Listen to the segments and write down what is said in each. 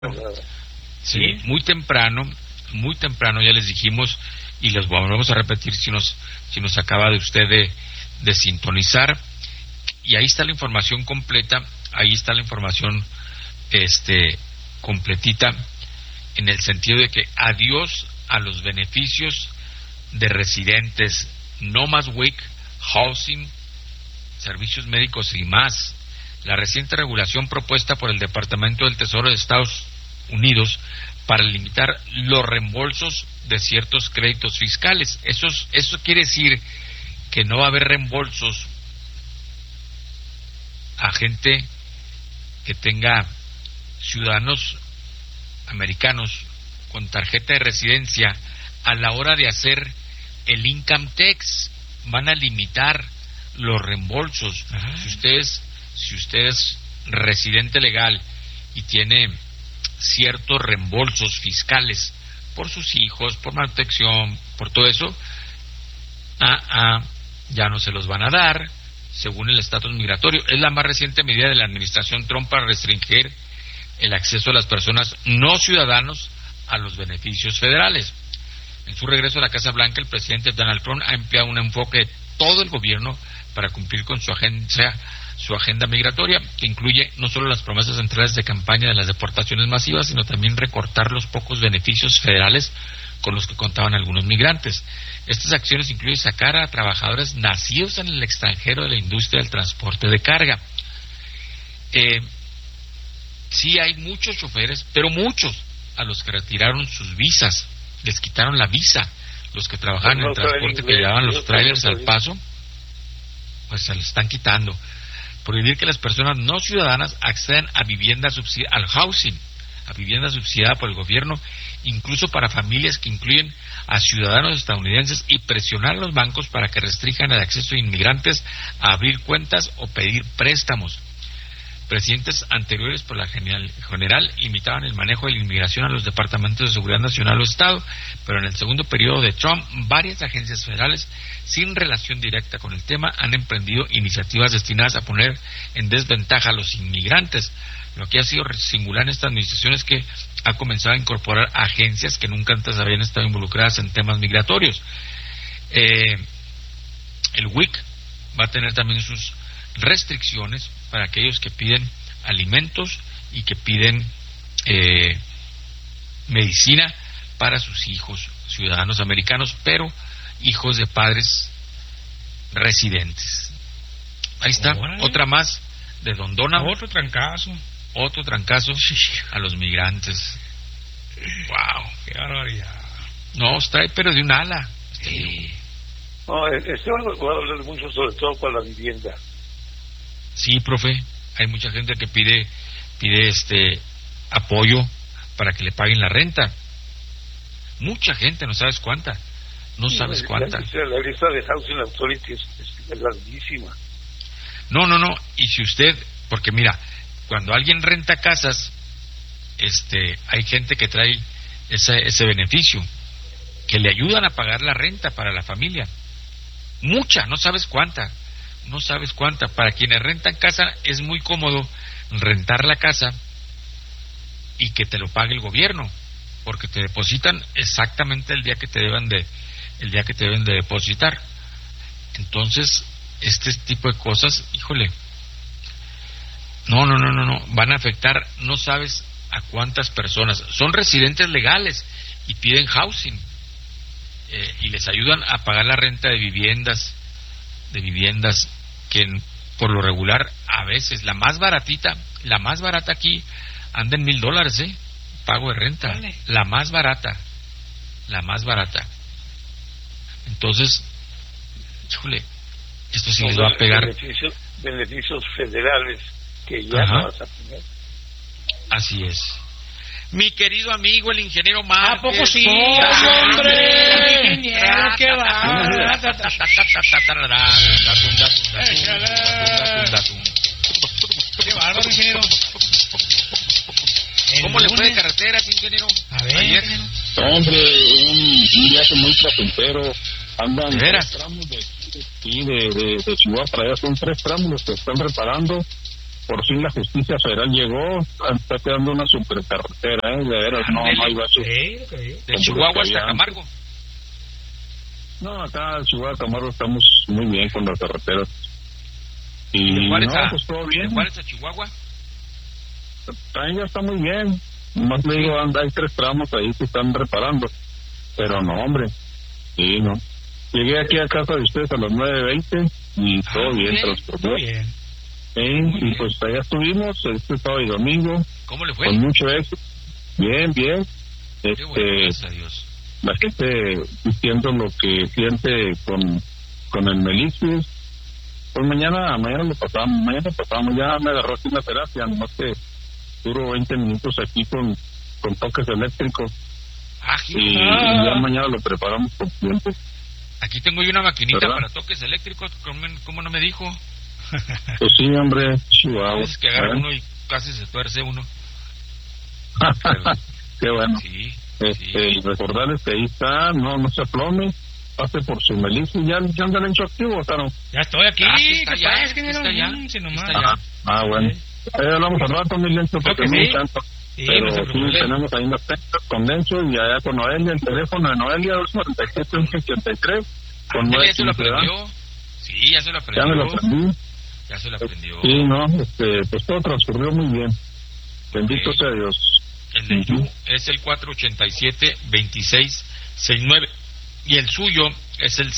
Sí, muy temprano ya les dijimos, y les volvemos a repetir si nos acaba de usted de sintonizar, y ahí está la información completa, ahí está la información completita, en el sentido de que adiós a los beneficios de residentes, no más WIC, housing, servicios médicos y más. La reciente regulación propuesta por el Departamento del Tesoro de Estados Unidos para limitar los reembolsos de ciertos créditos fiscales. Eso quiere decir que no va a haber reembolsos a gente que tenga ciudadanos americanos con tarjeta de residencia a la hora de hacer el income tax. Van a limitar los reembolsos. Si usted es residente legal y tiene ciertos reembolsos fiscales por sus hijos, por protección, por todo eso, ya no se los van a dar según el estatus migratorio. Es la más reciente medida de la administración Trump para restringir el acceso de las personas no ciudadanos a los beneficios federales. En su regreso a la Casa Blanca, el presidente Donald Trump ha empleado un enfoque de todo el gobierno para cumplir con su agenda migratoria, que incluye no solo las promesas centrales de campaña de las deportaciones masivas, sino también recortar los pocos beneficios federales con los que contaban algunos migrantes. Estas acciones incluyen sacar a trabajadores nacidos en el extranjero de la industria del transporte de carga. Sí hay muchos choferes, pero muchos, a los que retiraron sus visas, les quitaron la visa. Los que trabajaban en el transporte, que llevaban los trailers al paso, pues se les están quitando. Prohibir que las personas no ciudadanas accedan a viviendas al housing, a vivienda subsidiada por el gobierno, incluso para familias que incluyen a ciudadanos estadounidenses, y presionar a los bancos para que restrinjan el acceso de inmigrantes a abrir cuentas o pedir préstamos. Presidentes anteriores por la general limitaban el manejo de la inmigración a los departamentos de seguridad nacional o estado, pero en el segundo periodo de Trump, varias agencias federales sin relación directa con el tema han emprendido iniciativas destinadas a poner en desventaja a los inmigrantes. Lo que ha sido singular en esta administración es que ha comenzado a incorporar agencias que nunca antes habían estado involucradas en temas migratorios. El WIC va a tener también sus restricciones para aquellos que piden alimentos y que piden medicina para sus hijos, ciudadanos americanos, pero hijos de padres residentes. Ahí está. ¡Órale! Otra más de Don Donald. Otro trancazo a los migrantes. ¡Wow! ¡Qué barbaridad! No, está ahí, pero de un ala. No, Esteban va a hablar mucho, sobre todo con la vivienda. Sí, profe, hay mucha gente que pide apoyo para que le paguen la renta. Mucha gente, no sabes cuánta. La lista de Housing Authority es larguísima. No, y si usted, porque mira, cuando alguien renta casas, hay gente que trae ese beneficio, que le ayudan a pagar la renta para la familia. Mucha, no sabes cuánta. Para quienes rentan casa es muy cómodo rentar la casa y que te lo pague el gobierno, porque te depositan exactamente el día que te deben de depositar. Entonces, este tipo de cosas, híjole, no, van a afectar, no sabes a cuántas personas. Son residentes legales y piden housing, y les ayudan a pagar la renta de viviendas que por lo regular, a veces la más barata aquí anda en $1,000, pago de renta. Vale. La más barata. Entonces, híjole, esto sí les va a pegar. Beneficios federales que ya no vas a tener. Así es. Mi querido amigo, el ingeniero Márquez. ¿A poco sí? ¡Hombre! ¡Ingeniero, qué va! ¡Qué bárbaro, ingeniero! ¿Cómo le fue de carreteras, ingeniero? A ver, ayer. Hombre, un viaje muy placentero. Andan ¿De veras? 3 tramos de Chihuahua para allá. Son 3 tramos los que están reparando. por fin la justicia federal llegó, está quedando una supercarretera, de veras, no hay baches. De Chihuahua hasta Camargo. No, acá en Chihuahua, Camargo, estamos muy bien con las carreteras. Y ¿De Juárez no, pues todo bien. ¿De Juárez a Chihuahua? También ya está muy bien. Nomás le digo, hay 3 tramos ahí que están reparando. Pero no, hombre. Sí, no. Llegué aquí a casa de ustedes a las 9:20 y todo bien, transcurrió. Muy bien. Y pues allá estuvimos este sábado y domingo. ¿Cómo le fue? Con mucho éxito. Bien, bien. Qué bueno, gracias a Dios. La gente diciendo lo que siente con el Melicius. Pues mañana lo pasamos, ya me agarró aquí una terapia, nomás que duro 20 minutos aquí con toques eléctricos. Y ya mañana lo preparamos con tiempo. Aquí tengo yo una maquinita, ¿verdad?, para toques eléctricos, ¿cómo no me dijo? Pues sí, hombre, Chihuahua. Es que agarra uno y casi se tuerce uno. Qué bueno. Sí, recordarles que ahí está, no se aplome, pase por su Melicius. ¿Ya andan en activo o no? Ya estoy aquí. Está ya. Bueno. Hablamos al rato, mi lento, porque me encanta. Sí, pero no se preocupe. tenemos ahí unas textas con Denso y allá con Noelia, el teléfono de Noelia 247-1183 con ¿Ya se lo aprendió? Sí, ya se lo aprendió. Ya me lo aprendí. Ya se lo aprendió. Sí, no, pues todo transcurrió muy bien. Bendito sea Dios. El de Yu es el 487-2669 y el suyo es el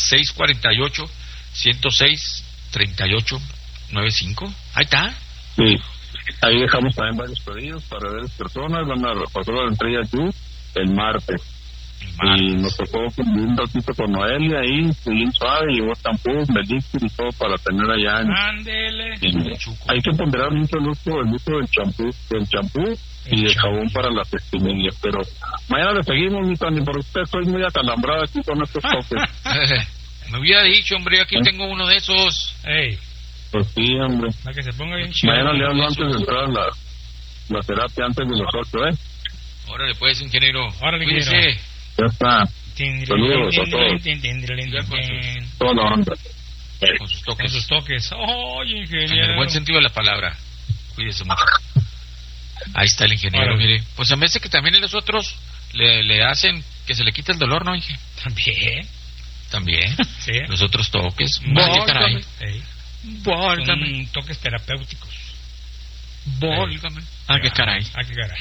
648-106-3895. Ahí está. Sí, ahí dejamos también varios pedidos para varias personas. Van a pasar la entrega Yu el martes. Y nos tocó un ratito con Noelia ahí, bien suave, llevó tampús, Melicius y todo para tener allá Ándele. Hay que ponderar mucho el uso del champú y de jabón para las espinillas, pero mañana le seguimos, mi Tony, porque usted estoy muy acalambrado aquí con estos toques. Me hubiera dicho, hombre, aquí tengo uno de esos. Pues sí, hombre. Para que se ponga bien chido. Mañana le hablo antes de entrar a la terapia, antes de los 8, Órale, pues, ingeniero. Órale, ingeniero. Cuídese. Ya está. Saludos a todos. Toda la onda. Con sus toques. Con sus toques. ¡Ay, ingeniero! En el buen sentido de la palabra. Cuídese mucho. Ahí está el ingeniero, mire. Pues a veces que también los otros le hacen que se le quite el dolor, ¿no, Inge? También. Sí. Los otros toques. Válgame. Válgame. Son toques terapéuticos. Válgame. Qué caray. Qué caray.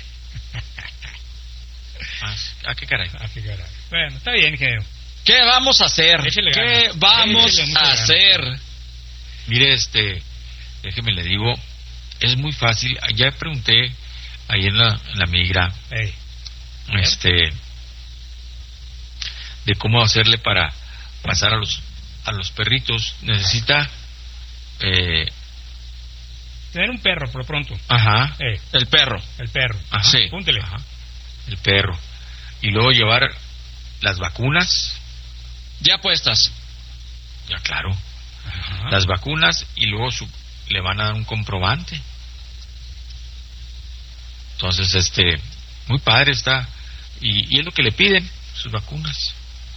Qué caray. Qué caray. Bueno, está bien, ingeniero. ¿Qué vamos a hacer? ¿Qué vamos a hacer? Mire, déjeme le digo, es muy fácil. Ya pregunté ahí en la migra, de cómo hacerle para pasar a los perritos. Necesita tener un perro, por lo pronto. Ajá. El perro. Ajá. Sí. Púntele. Ajá. El perro. Y luego llevar las vacunas. Ya puestas. Ya, claro. Ajá. Las vacunas y luego le van a dar un comprobante. Entonces, muy padre está. Y es lo que le piden, sus vacunas.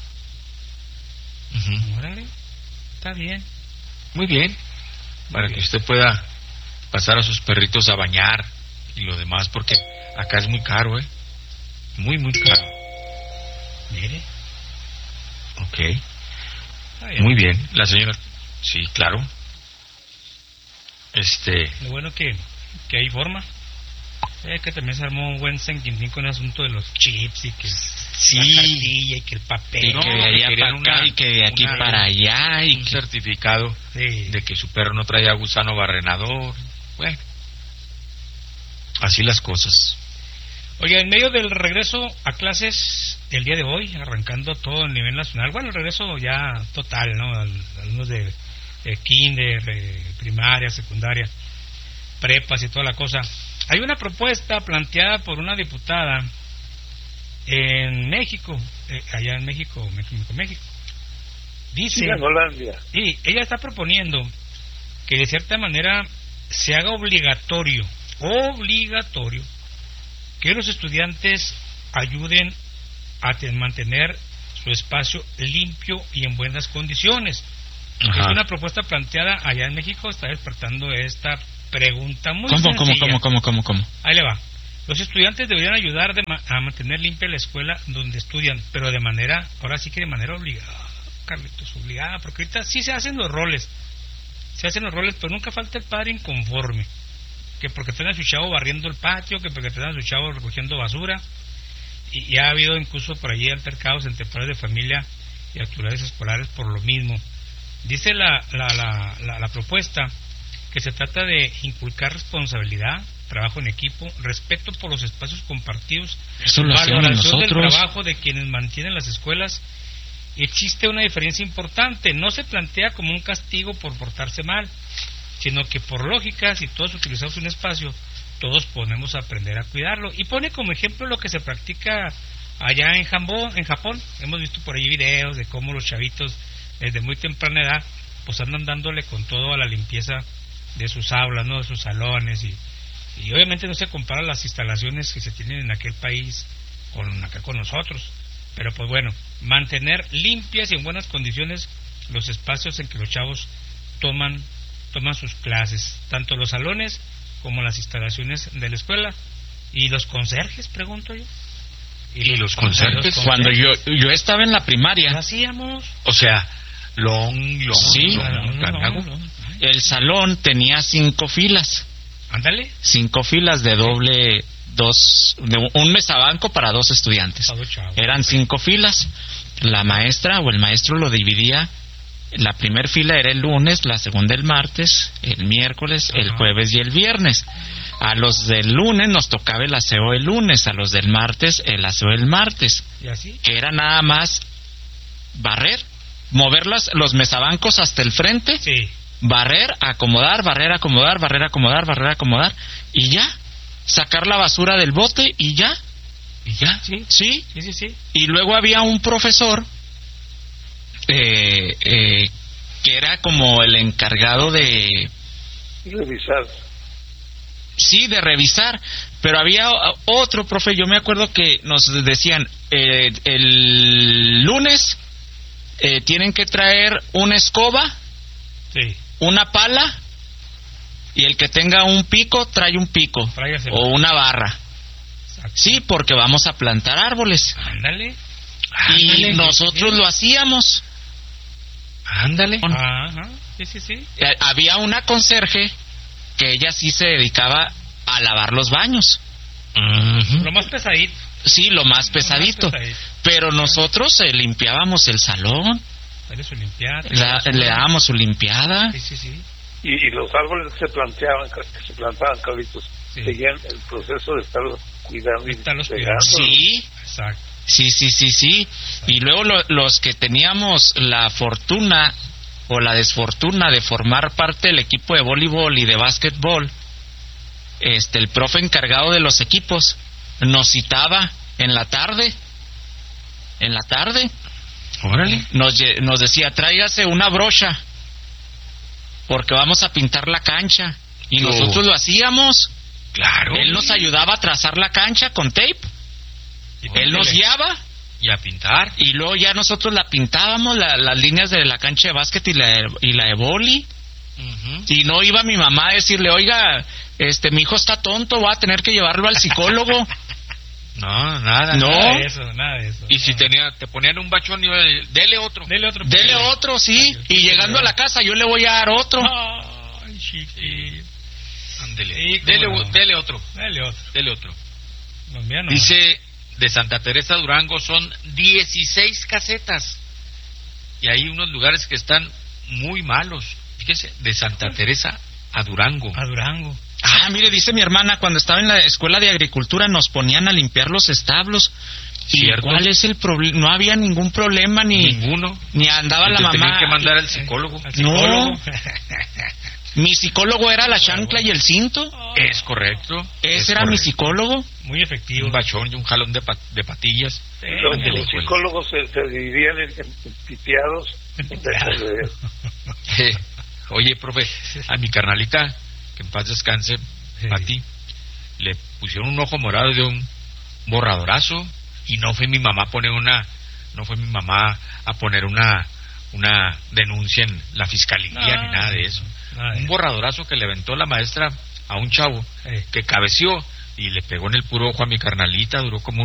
Órale. Está bien. Muy bien. Para que usted pueda pasar a sus perritos a bañar y lo demás, porque acá es muy caro, muy, muy caro. Mire. Ok. Muy bien. La señora... Sí, claro. Lo bueno que hay forma. Que también se armó un buen San-Quintín con el asunto de los chips y que la cartilla y que el papel. Y que de allá para acá y que de aquí para allá y un certificado de que su perro no traía gusano barrenador. Bueno, así las cosas. Oye, en medio del regreso a clases el día de hoy, arrancando todo a nivel nacional, bueno, el regreso ya total, ¿no? Alumnos de kinder, primaria, secundaria, prepas y toda la cosa. Hay una propuesta planteada por una diputada en México, allá en México. Dice, en Holanda. Y ella está proponiendo que de cierta manera se haga obligatorio que los estudiantes ayuden a mantener su espacio limpio y en buenas condiciones. Ajá. Es una propuesta planteada allá en México, está despertando esta Pregunta muy sencilla. ¿Cómo? Ahí le va. Los estudiantes deberían ayudar a mantener limpia la escuela donde estudian, pero de manera, ahora sí que de manera obligada, Carlitos, obligada, porque ahorita sí se hacen los roles, pero nunca falta el padre inconforme, que porque tenga a su chavo barriendo el patio, que porque tenga a su chavo recogiendo basura, y ha habido incluso por allí altercados entre padres de familia y autoridades escolares por lo mismo. Dice la propuesta que se trata de inculcar responsabilidad, trabajo en equipo, respeto por los espacios compartidos, valoración del trabajo de quienes mantienen las escuelas. Existe una diferencia importante, no se plantea como un castigo por portarse mal, sino que por lógica, si todos utilizamos un espacio, todos podemos aprender a cuidarlo. Y pone como ejemplo lo que se practica allá en Japón. Hemos visto por ahí videos de cómo los chavitos desde muy temprana edad pues andan dándole con todo a la limpieza de sus aulas, ¿no? De sus salones, y obviamente no se comparan las instalaciones que se tienen en aquel país con acá con nosotros, pero pues bueno, mantener limpias y en buenas condiciones los espacios en que los chavos toman sus clases, tanto los salones como las instalaciones de la escuela. ¿Y los conserjes, pregunto yo? ¿Y los conserjes? Cuando yo estaba en la primaria, ¿lo hacíamos? O sea, sí, el salón tenía 5 filas. Ándale. 5 filas de doble, un mesabanco para 2 estudiantes. Eran 5 filas. La maestra o el maestro lo dividía. La primera fila era el lunes, la segunda el martes, el miércoles, el jueves y el viernes. A los del lunes nos tocaba el aseo el lunes, a los del martes el aseo el martes. ¿Y así? Que era nada más barrer, mover los mesabancos hasta el frente. Sí. Barrer, acomodar, y ya, sacar la basura del bote y ya. Sí. Y luego había un profesor que era como el encargado de revisar. Sí, de revisar, pero había otro profe, yo me acuerdo que nos decían el lunes tienen que traer una escoba, sí, una pala, y el que tenga un pico trae un pico. Tráigaselo. O una barra. Exacto. Sí, porque vamos a plantar árboles. Ándale. Y nosotros lo hacíamos. Ándale. Ajá. Sí. Había una conserje que ella sí se dedicaba a lavar los baños. Lo más pesadito. Sí, lo más pesadito. Pero nosotros limpiábamos el salón. Dale su limpiada. Le dábamos su limpiada. Sí. Y los árboles que se plantaban, Carlitos, seguían el proceso de estarlos cuidando y pegando. Sí, exacto. Sí. Y luego los que teníamos la fortuna o la desfortuna de formar parte del equipo de voleibol y de básquetbol, el profe encargado de los equipos nos citaba en la tarde. Órale. Nos decía, tráigase una brocha porque vamos a pintar la cancha. Y nosotros lo hacíamos. Claro. Él nos ayudaba a trazar la cancha con tape. Él nos guiaba. Y a pintar. Y luego ya nosotros la pintábamos, las líneas de la cancha de básquet y la de vóley. Y no iba mi mamá a decirle, oiga, mi hijo está tonto, voy a tener que llevarlo al psicólogo. No, nada de eso. Y si te ponían un bachón, dele otro, sí. Y llegando a la casa yo le voy a dar otro. Ay, chiqui. Ándele. Dele otro. No, dice, de Santa Teresa a Durango son 16 casetas. Y hay unos lugares que están muy malos. Fíjese, de Santa Teresa a Durango. Ah, mire, dice mi hermana, cuando estaba en la escuela de agricultura nos ponían a limpiar los establos. ¿Cierto? ¿Cuál es el problema? No había ningún problema, ninguno. Ni andaba la mamá. Tenían que mandar al psicólogo. No. Mi psicólogo era la chancla y el cinto. Es correcto. Ese era mi psicólogo. Muy efectivo. Un bachón y un jalón de patillas. Los psicólogos se dividían en piteados. Oye, profe, a mi carnalita, que en paz descanse, a ti, le pusieron un ojo morado de un borradorazo y no fue mi mamá a poner una una denuncia en la fiscalía ni nada de eso. Un borradorazo que le aventó la maestra a un chavo que cabeció y le pegó en el puro ojo a mi carnalita, duró como